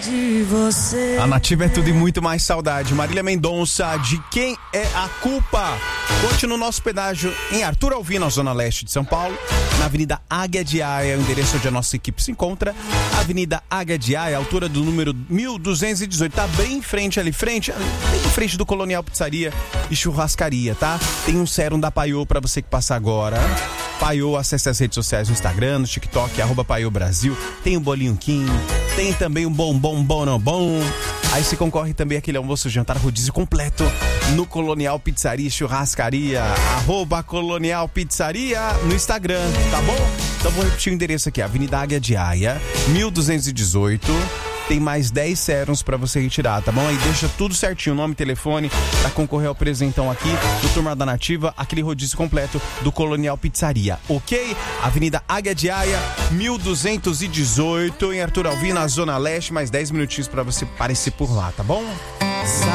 de você. A Nativa é tudo e muito mais saudade. Marília Mendonça, De Quem é a Culpa? Conte no nosso pedágio em Arthur Alvim, na Zona Leste de São Paulo, na Avenida Águia de Aia, o endereço onde a nossa equipe se encontra. Avenida Águia de Aia, altura do número 1218. Tá bem em frente ali, bem em frente do Colonial Pizzaria e Churrascaria, tá? Tem um sérum da Paiô pra você que passa agora. Paiô, acesse as redes sociais no Instagram, no TikTok, @Paiô Brasil. Tem o bolinho Kim, tem também o bombom bonobom. Aí você concorre também àquele almoço jantar rodízio completo no Colonial Pizzaria e Churrascaria, @Colonial Pizzaria no Instagram, tá bom? Então vou repetir o endereço aqui, Avenida Águia de Aia, 1218. Tem mais 10 sérums pra você retirar, tá bom? Aí deixa tudo certinho, nome, telefone, pra concorrer ao presentão aqui do Turma da Nativa, aquele rodízio completo do Colonial Pizzaria, ok? Avenida Águia de Aia, 1218, em Arthur Alvim, na Zona Leste, mais 10 minutinhos pra você aparecer por lá, tá bom?